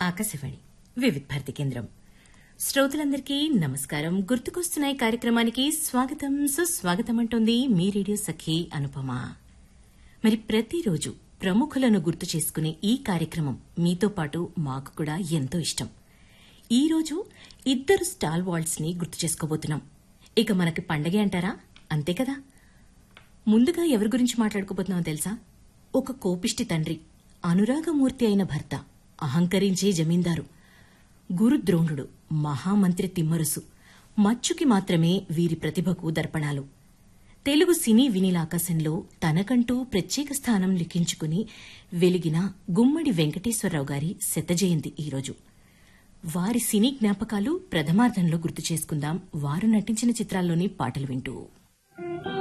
ఆకాశవాణి వివిధ భారతి కేంద్రం. శ్రోతలందరికీ నమస్కారం. గుర్తుకొస్తున్నాయి కార్యక్రమానికి స్వాగతం సుస్వాగతం అంటోంది మీ రేడియో సఖి అనుపమ. మరి ప్రతిరోజు ప్రముఖులను గుర్తు చేసుకునే ఈ కార్యక్రమం మీతో పాటు మాకు కూడా ఎంతో ఇష్టం. ఈ రోజు ఇద్దరు స్టాల్ వాల్ట్స్ ని గుర్తు చేసుకోబోతున్నాం. ఇక మనకి పండగే అంటారా? అంతే కదా. ముందుగా ఎవరి గురించి మాట్లాడుకోబోతున్నామో తెలుసా? ఒక కోపిష్టి తండ్రి, అనురాగమూర్తి అయిన భర్త, అహంకరించే జమీందారు, గురుద్రోణుడు, మహామంత్రి తిమ్మరుసు, మచ్చుకి మాత్రమే వీరి ప్రతిభకు దర్పణాలు. తెలుగు సినీ వినీలాకాశంలో తనకంటూ ప్రత్యేక స్థానం లిఖించుకుని వెలిగిన గుమ్మడి వెంకటేశ్వరరావు గారి శతజయంతి ఈరోజు. వారి సినీ జ్ఞాపకాలు ప్రథమార్థంలో గుర్తు చేసుకుందాం, వారు నటించిన చిత్రాల్లోని పాటలు వింటూ.